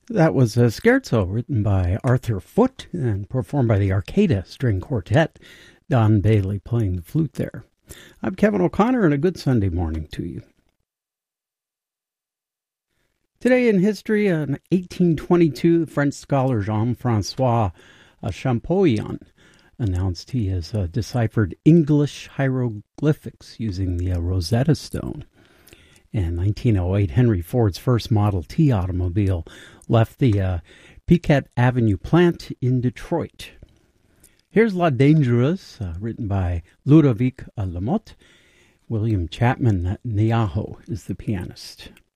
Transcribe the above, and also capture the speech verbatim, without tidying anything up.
That was a scherzo written by Arthur Foote and performed by the Arcada String Quartet. Don Bailey playing the flute there. I'm Kevin O'Connor, and a good Sunday morning to you. Today in history, in eighteen twenty-two, the French scholar Jean-Francois Champollion announced he has uh, deciphered English hieroglyphics using the uh, Rosetta Stone. In nineteen oh eight, Henry Ford's first Model T automobile left the uh, Piquette Avenue plant in Detroit. Here's La Dangereuse, uh, written by Ludovic Lamotte. William Chapman Niaho is the pianist.